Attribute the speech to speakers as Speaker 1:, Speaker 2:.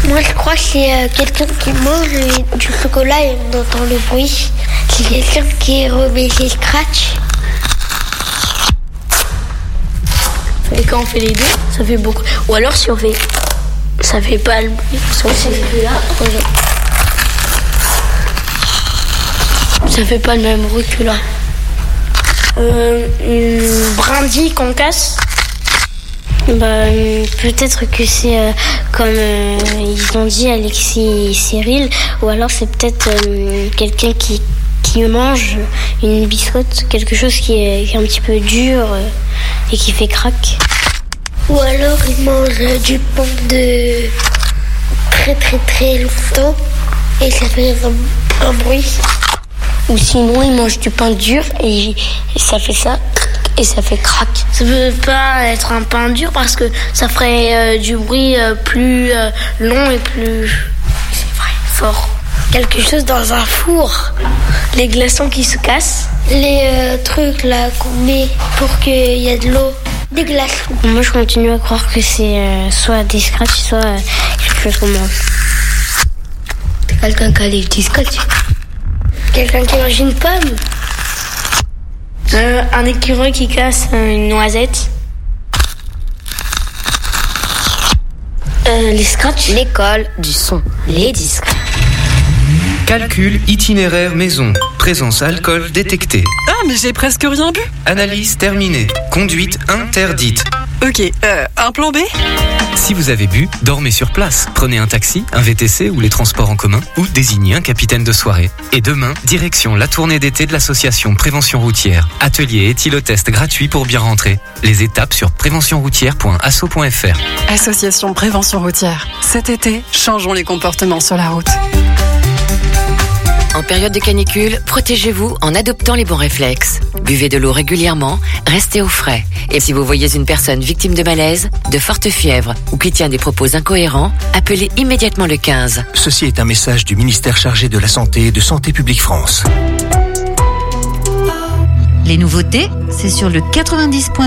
Speaker 1: Moi, je crois que c'est quelqu'un qui mange du chocolat et on entend le bruit. C'est quelqu'un qui remet ses scratchs.
Speaker 2: Et quand on fait les deux, ça fait beaucoup. Ou alors si on fait... Ça fait pas le bruit. Ça fait pas le même bruit que là. Une brindille qu'on casse.
Speaker 3: Peut-être que c'est comme ils ont dit Alexis et Cyril, ou alors c'est peut-être quelqu'un qui mange une biscotte, quelque chose qui est un petit peu dur et qui fait crack.
Speaker 1: Ou alors il mange du pain de très très très longtemps et ça fait un bruit.
Speaker 3: Ou sinon il mange du pain dur et ça fait ça. Et ça fait crack.
Speaker 2: Ça peut pas être un pain dur parce que ça ferait du bruit plus long et plus fort.
Speaker 1: Quelque chose dans un four.
Speaker 2: Les glaçons qui se cassent.
Speaker 1: Les trucs là qu'on met pour qu'il y ait de l'eau. Des glaçons.
Speaker 3: Moi je continue à croire que c'est soit des scratchs, soit quelque chose qu'on mange.
Speaker 1: Quelqu'un qui a des petits scratchs. Quelqu'un qui mange une pomme.
Speaker 2: Un écureuil qui casse une noisette.
Speaker 3: Les scratchs.
Speaker 4: L'école du son. Les disques.
Speaker 5: Calcul itinéraire maison. Présence alcool détectée.
Speaker 6: Ah, mais j'ai presque rien bu.
Speaker 5: Analyse terminée. Conduite interdite.
Speaker 6: Ok, un plan B ?
Speaker 5: Si vous avez bu, dormez sur place. Prenez un taxi, un VTC ou les transports en commun ou désignez un capitaine de soirée. Et demain, direction la tournée d'été de l'association Prévention Routière. Atelier et éthylotest gratuit pour bien rentrer. Les étapes sur préventionroutière.asso.fr.
Speaker 6: Association Prévention Routière. Cet été, changeons les comportements sur la route.
Speaker 7: En période de canicule, protégez-vous en adoptant les bons réflexes. Buvez de l'eau régulièrement, restez au frais. Et si vous voyez une personne victime de malaise, de forte fièvre ou qui tient des propos incohérents, appelez immédiatement le 15.
Speaker 8: Ceci est un message du ministère chargé de la Santé et de Santé publique France.
Speaker 9: Les nouveautés, c'est sur le 90.